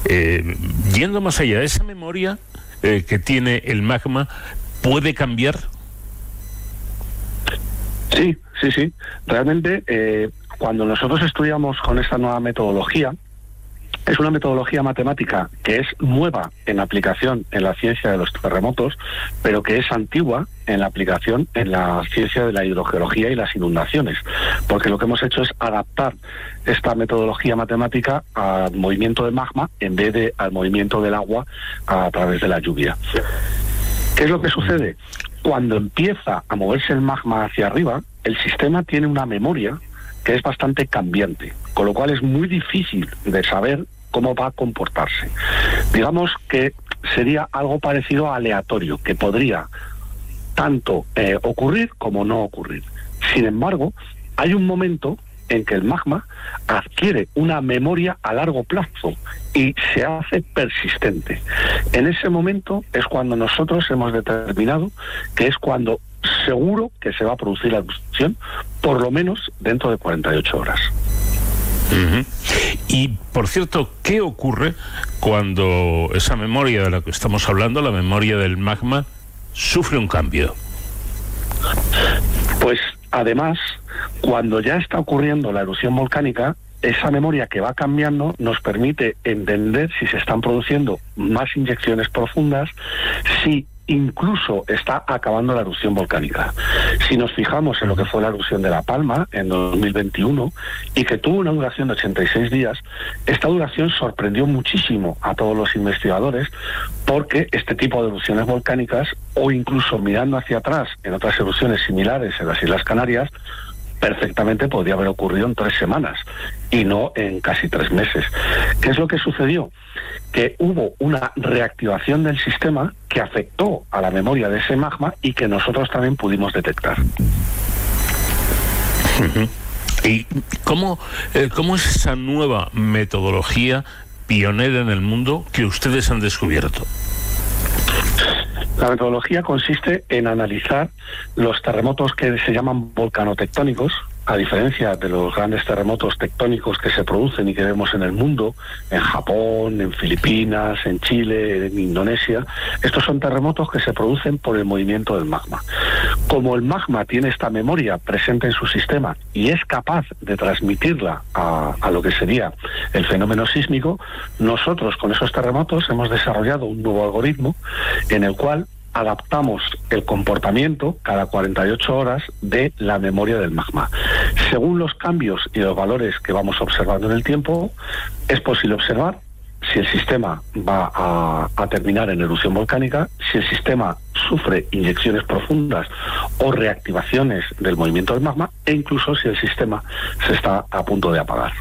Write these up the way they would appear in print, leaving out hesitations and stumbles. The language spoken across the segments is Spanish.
Yendo más allá, ¿esa memoria que tiene el magma puede cambiar? Sí. Realmente, cuando nosotros estudiamos con esta nueva metodología, es una metodología matemática que es nueva en aplicación en la ciencia de los terremotos, pero que es antigua en la aplicación en la ciencia de la hidrogeología y las inundaciones, porque lo que hemos hecho es adaptar esta metodología matemática al movimiento del magma en vez de al movimiento del agua a través de la lluvia. ¿Qué es lo que sucede? Cuando empieza a moverse el magma hacia arriba, el sistema tiene una memoria que es bastante cambiante, con lo cual es muy difícil de saber cómo va a comportarse. Digamos que sería algo parecido a aleatorio, que podría tanto ocurrir como no ocurrir. Sin embargo, hay un momento en que el magma adquiere una memoria a largo plazo y se hace persistente. En ese momento es cuando nosotros hemos determinado que es cuando seguro que se va a producir la erupción, por lo menos dentro de 48 horas. Uh-huh. Y, por cierto, ¿qué ocurre cuando esa memoria de la que estamos hablando, la memoria del magma, sufre un cambio? Pues, además, cuando ya está ocurriendo la erupción volcánica, esa memoria que va cambiando nos permite entender si se están produciendo más inyecciones profundas, si incluso está acabando la erupción volcánica. Si nos fijamos en lo que fue la erupción de La Palma en 2021 y que tuvo una duración de 86 días, esta duración sorprendió muchísimo a todos los investigadores, porque este tipo de erupciones volcánicas, o incluso mirando hacia atrás en otras erupciones similares en las Islas Canarias, perfectamente podría haber ocurrido en 3 semanas y no en casi 3 meses. ¿Qué es lo que sucedió? Que hubo una reactivación del sistema que afectó a la memoria de ese magma y que nosotros también pudimos detectar. Uh-huh. ¿Y cómo es esa nueva metodología pionera en el mundo que ustedes han descubierto? La metodología consiste en analizar los terremotos que se llaman volcanotectónicos, a diferencia de los grandes terremotos tectónicos que se producen y que vemos en el mundo, en Japón, en Filipinas, en Chile, en Indonesia. Estos son terremotos que se producen por el movimiento del magma. Como el magma tiene esta memoria presente en su sistema y es capaz de transmitirla a lo que sería el fenómeno sísmico, nosotros con esos terremotos hemos desarrollado un nuevo algoritmo en el cual adaptamos el comportamiento cada 48 horas de la memoria del magma. Según los cambios y los valores que vamos observando en el tiempo, es posible observar si el sistema va a terminar en erupción volcánica, si el sistema sufre inyecciones profundas o reactivaciones del movimiento del magma, e incluso si el sistema se está a punto de apagar.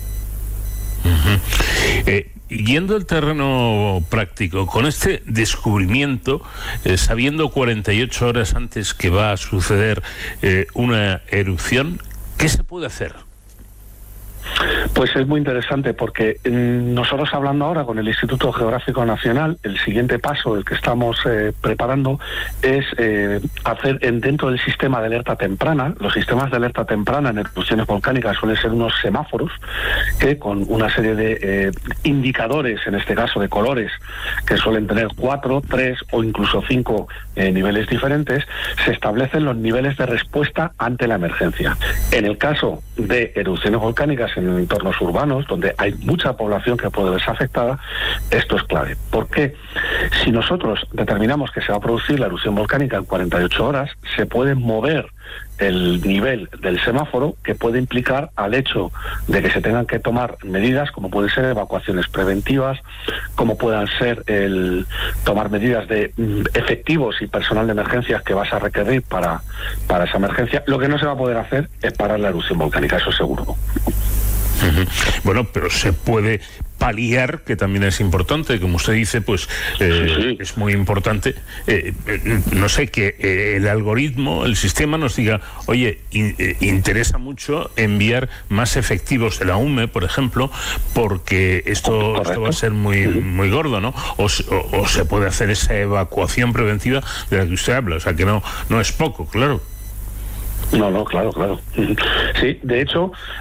Uh-huh. Yendo al terreno práctico, con este descubrimiento, sabiendo 48 horas antes que va a suceder una erupción, ¿qué se puede hacer? Pues es muy interesante, porque nosotros, hablando ahora con el Instituto Geográfico Nacional, el siguiente paso, el que estamos preparando, es hacer dentro del sistema de alerta temprana. Los sistemas de alerta temprana en erupciones volcánicas suelen ser unos semáforos que, con una serie de indicadores, en este caso de colores, que suelen tener 4, 3 o incluso 5 niveles diferentes, se establecen los niveles de respuesta ante la emergencia. En el caso de erupciones volcánicas en entornos urbanos, donde hay mucha población que puede verse afectada, esto es clave. ¿Por qué? Si nosotros determinamos que se va a producir la erupción volcánica en 48 horas, se puede mover el nivel del semáforo, que puede implicar al hecho de que se tengan que tomar medidas como pueden ser evacuaciones preventivas, como puedan ser el tomar medidas de efectivos y personal de emergencias que vas a requerir para esa emergencia. Lo que no se va a poder hacer es parar la erupción volcánica, eso seguro. Uh-huh. Bueno, pero se puede paliar, que también es importante, como usted dice, pues sí. Es muy importante, no sé, que el algoritmo, el sistema nos diga, oye, interesa mucho enviar más efectivos de la UME, por ejemplo, porque esto va a ser muy gordo, ¿no? O se puede hacer esa evacuación preventiva de la que usted habla, o sea, que no es poco, claro. No, claro. Sí, de hecho,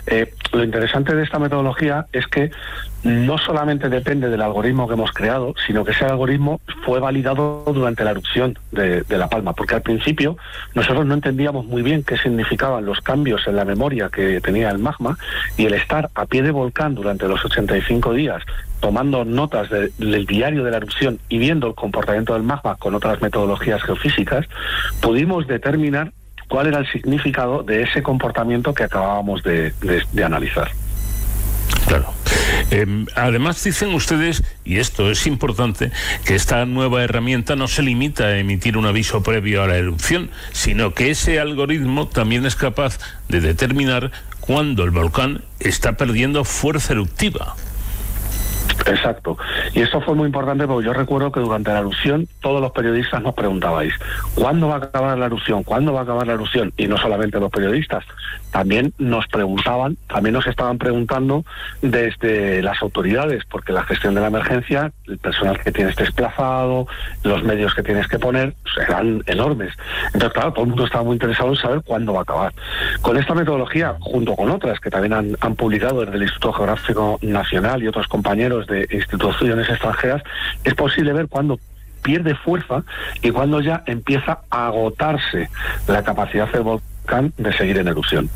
lo interesante de esta metodología es que no solamente depende del algoritmo que hemos creado, sino que ese algoritmo fue validado durante la erupción de La Palma, porque al principio nosotros no entendíamos muy bien qué significaban los cambios en la memoria que tenía el magma, y el estar a pie de volcán durante los 85 días tomando notas del diario de la erupción y viendo el comportamiento del magma con otras metodologías geofísicas, pudimos determinar cuál era el significado de ese comportamiento que acabábamos de analizar. Claro. Además dicen ustedes, y esto es importante, que esta nueva herramienta no se limita a emitir un aviso previo a la erupción, sino que ese algoritmo también es capaz de determinar cuándo el volcán está perdiendo fuerza eruptiva. Exacto. Y esto fue muy importante porque yo recuerdo que durante la erupción todos los periodistas nos preguntabais, ¿cuándo va a acabar la erupción? ¿Cuándo va a acabar la erupción? Y no solamente los periodistas, también nos estaban preguntando desde las autoridades, porque la gestión de la emergencia, el personal que tienes desplazado, los medios que tienes que poner, eran enormes. Entonces, claro, todo el mundo estaba muy interesado en saber cuándo va a acabar. Con esta metodología, junto con otras que también han publicado desde el Instituto Geográfico Nacional y otros compañeros de instituciones extranjeras, es posible ver cuándo pierde fuerza y cuándo ya empieza a agotarse la capacidad del volcán de seguir en erupción.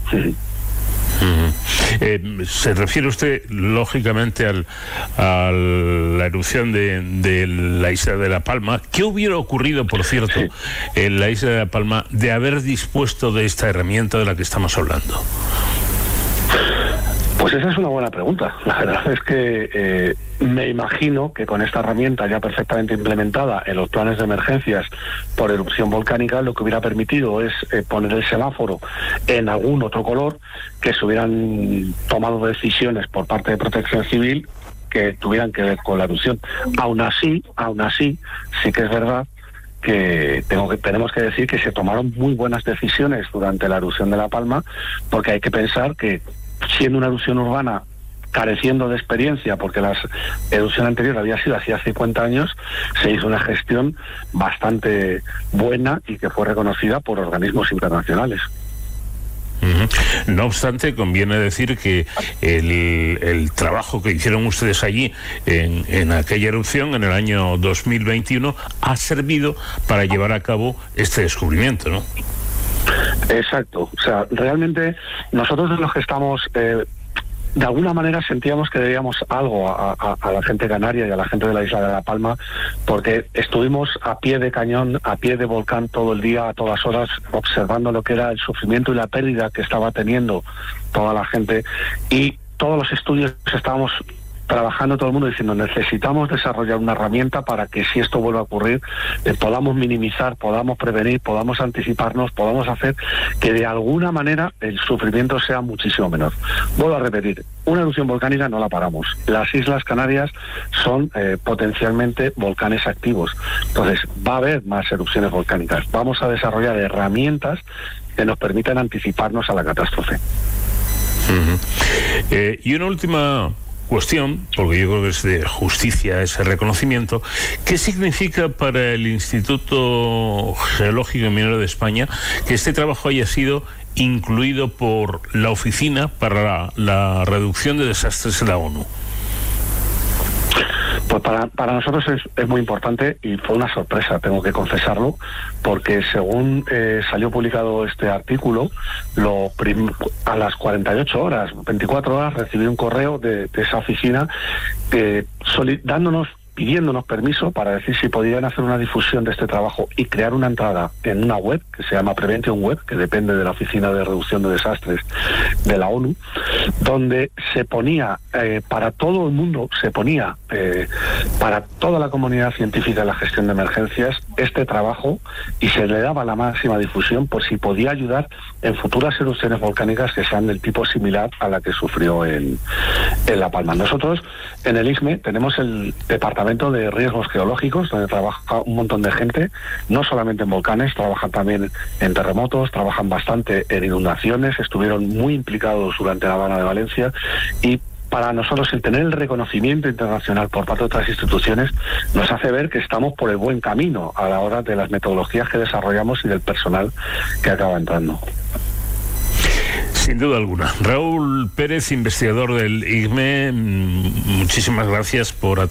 Se refiere usted lógicamente a la erupción de la isla de La Palma. ¿Qué hubiera ocurrido, por cierto, en la isla de La Palma de haber dispuesto de esta herramienta de la que estamos hablando? Pues esa es una buena pregunta. La verdad es que me imagino que con esta herramienta ya perfectamente implementada en los planes de emergencias por erupción volcánica, lo que hubiera permitido es poner el semáforo en algún otro color, que se hubieran tomado decisiones por parte de Protección Civil que tuvieran que ver con la erupción. Aún así, sí que es verdad que tenemos que decir que se tomaron muy buenas decisiones durante la erupción de La Palma, porque hay que pensar que, siendo una erupción urbana careciendo de experiencia, porque la erupción anterior había sido hace 50 años, se hizo una gestión bastante buena y que fue reconocida por organismos internacionales. No obstante, conviene decir que el trabajo que hicieron ustedes allí en aquella erupción en el año 2021 ha servido para llevar a cabo este descubrimiento, ¿no? Exacto. O sea, realmente nosotros los que estamos de alguna manera sentíamos que debíamos algo a la gente canaria y a la gente de la isla de La Palma, porque estuvimos a pie de cañón, a pie de volcán todo el día, a todas horas, observando lo que era el sufrimiento y la pérdida que estaba teniendo toda la gente, y todos los estudios estábamos trabajando todo el mundo diciendo, necesitamos desarrollar una herramienta para que, si esto vuelve a ocurrir, podamos minimizar, podamos prevenir, podamos anticiparnos, podamos hacer que de alguna manera el sufrimiento sea muchísimo menor. Vuelvo a repetir, una erupción volcánica no la paramos. Las Islas Canarias son potencialmente volcanes activos. Entonces, va a haber más erupciones volcánicas. Vamos a desarrollar herramientas que nos permitan anticiparnos a la catástrofe. Y una última cuestión, porque yo creo que es de justicia ese reconocimiento. ¿Qué significa para el Instituto Geológico y Minero de España que este trabajo haya sido incluido por la Oficina para la Reducción de Desastres de la ONU? Pues para nosotros es muy importante, y fue una sorpresa, tengo que confesarlo, porque según salió publicado este artículo, a las 48 horas, 24 horas, recibí un correo de esa oficina pidiéndonos permiso para decir si podían hacer una difusión de este trabajo y crear una entrada en una web que se llama Prevention Web, que depende de la Oficina de Reducción de Desastres de la ONU, donde se ponía para todo el mundo, para toda la comunidad científica de la gestión de emergencias, este trabajo, y se le daba la máxima difusión por si podía ayudar en futuras erupciones volcánicas que sean del tipo similar a la que sufrió en La Palma. Nosotros en el IGME tenemos el Departamento de Riesgos Geológicos, donde trabaja un montón de gente, no solamente en volcanes, trabajan también en terremotos, trabajan bastante en inundaciones, estuvieron muy implicados durante la Habana de Valencia, y para nosotros el tener el reconocimiento internacional por parte de otras instituciones nos hace ver que estamos por el buen camino a la hora de las metodologías que desarrollamos y del personal que acaba entrando. Sin duda alguna. Raúl Pérez, investigador del IGME, muchísimas gracias por atender